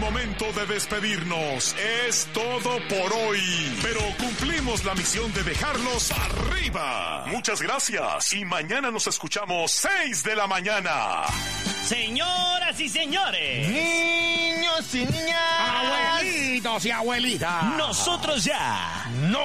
momento de despedirnos. Es todo por hoy. Pero cumplimos la misión de dejarlos arriba. Muchas gracias. Y mañana nos escuchamos 6 de la mañana. Señoras y señores, niños y niñas, abuelitos y abuelitas, nosotros ya no